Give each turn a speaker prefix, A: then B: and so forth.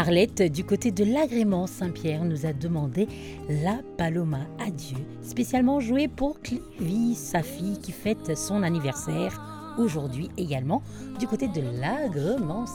A: Arlette, du côté de l'agrément Saint-Pierre, nous a demandé La Paloma Adieu, spécialement jouée pour Clivis, sa fille qui fête son anniversaire aujourd'hui également, du côté de l'agrément